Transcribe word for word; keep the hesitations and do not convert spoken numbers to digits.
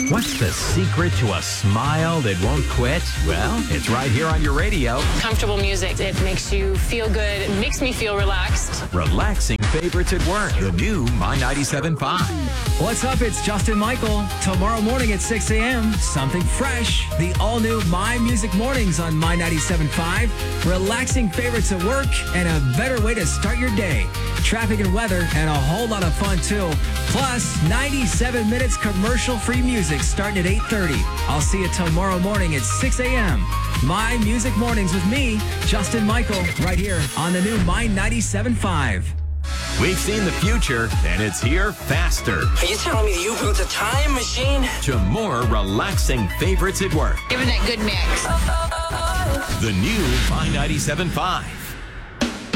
What's the secret to a smile that won't quit? Well, it's right here on your radio. Comfortable music. It makes you feel good. It makes me feel relaxed. Relaxing favorites at work. The new My ninety-seven point five. What's up? It's Justin Michael. Tomorrow morning at six a.m., something fresh. The all-new My Music Mornings on My ninety-seven point five. Relaxing favorites at work and a better way to start your day. Traffic and weather and a whole lot of fun, too. Plus, ninety-seven minutes commercial-free music starting at eight thirty. I'll see you tomorrow morning at six a.m. My Music Mornings with me, Justin Michael, right here on the new My ninety-seven point five. We've seen the future, and it's here faster. Are you telling me that you built a time machine? To more relaxing favorites at work. Give it that good mix. The new My ninety-seven point five.